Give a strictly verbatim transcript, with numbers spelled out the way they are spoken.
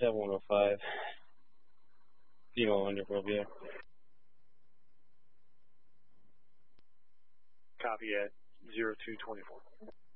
seven one oh five. Zero Undergrove, yeah. Copy at zero two twenty-four.